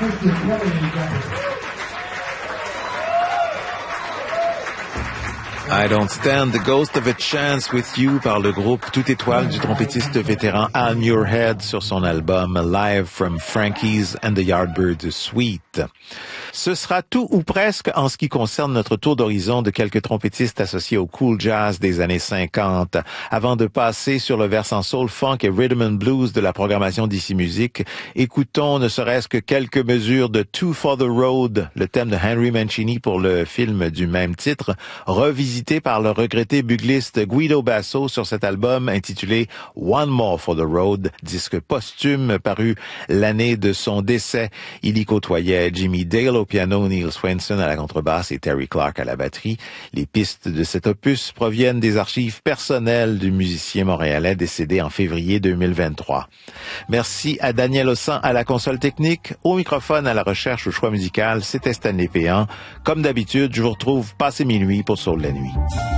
I Don't Stand the Ghost of a Chance with You par le groupe Toute Étoile du trompettiste vétéran Al Muirhead sur son album Live from Frankie's and the Yardbirds Suite. Ce sera tout ou presque en ce qui concerne notre tour d'horizon de quelques trompettistes associés au cool jazz des années 50. Avant de passer sur le versant soul, funk et rhythm and blues de la programmation d'Ici Musique, écoutons ne serait-ce que quelques mesures de Two for the Road, le thème de Henry Mancini pour le film du même titre, revisité par le regretté bugliste Guido Basso sur cet album intitulé One More for the Road, disque posthume paru l'année de son décès. Il y côtoyait Jimmy Dale au piano, Neil Swainson à la contrebasse et Terry Clark à la batterie. Les pistes de cet opus proviennent des archives personnelles du musicien montréalais décédé en février 2023. Merci à Daniel Ossan à la console technique, au microphone, à la recherche, au choix musical. C'était Stanley Péan. Comme d'habitude, je vous retrouve passé minuit pour Soul la nuit.